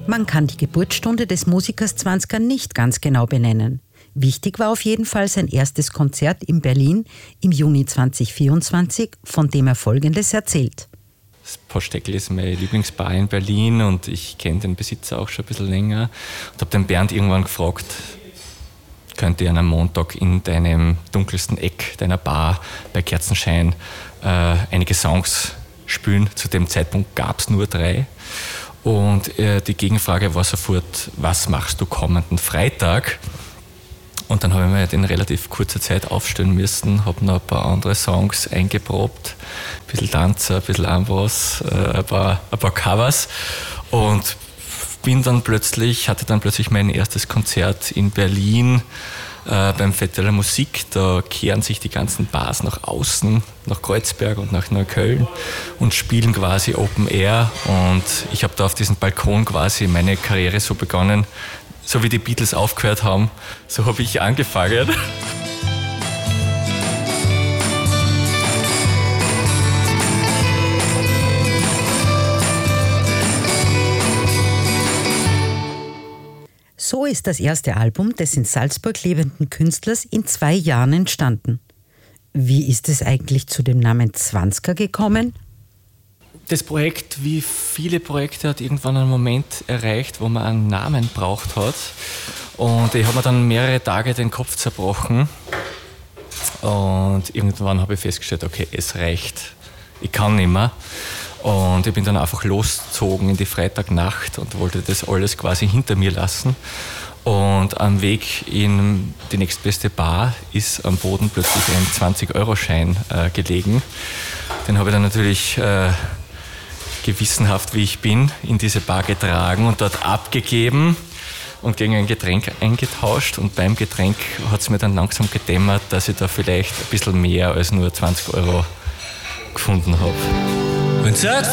Man kann die Geburtsstunde des Musikers Zwanzger nicht ganz genau benennen. Wichtig war auf jeden Fall sein erstes Konzert in Berlin im Juni 2024, von dem er Folgendes erzählt. Das Posteckel ist meine Lieblingsbar in Berlin und ich kenne den Besitzer auch schon ein bisschen länger und habe den Bernd irgendwann gefragt, könnte ich an einem Montag in deinem dunkelsten Eck deiner Bar bei Kerzenschein einige Songs spielen. Zu dem Zeitpunkt gab es nur 3. Und die Gegenfrage war sofort, was machst du kommenden Freitag? Und dann habe ich mir in relativ kurzer Zeit aufstellen müssen, habe noch ein paar andere Songs eingeprobt, ein bisschen Tanzer, ein bisschen Amboss, ein paar Covers und hatte dann plötzlich mein erstes Konzert in Berlin beim Fête de la Musique. Da kehren sich die ganzen Bars nach außen, nach Kreuzberg und nach Neukölln und spielen quasi Open Air. Und ich habe da auf diesem Balkon quasi meine Karriere so begonnen, so wie die Beatles aufgehört haben, so habe ich angefangen. So ist das erste Album des in Salzburg lebenden Künstlers in 2 Jahren entstanden. Wie ist es eigentlich zu dem Namen Zwanzger gekommen? Das Projekt, wie viele Projekte, hat irgendwann einen Moment erreicht, wo man einen Namen braucht hat. Und ich habe mir dann mehrere Tage den Kopf zerbrochen. Und irgendwann habe ich festgestellt, okay, es reicht. Ich kann nicht mehr. Und ich bin dann einfach losgezogen in die Freitagnacht und wollte das alles quasi hinter mir lassen. Und am Weg in die nächstbeste Bar ist am Boden plötzlich ein 20-Euro-Schein gelegen. Den habe ich dann natürlich gewissenhaft, wie ich bin, in diese Bar getragen und dort abgegeben und gegen ein Getränk eingetauscht. Und beim Getränk hat es mir dann langsam gedämmert, dass ich da vielleicht ein bisschen mehr als nur 20 Euro gefunden habe. Konzert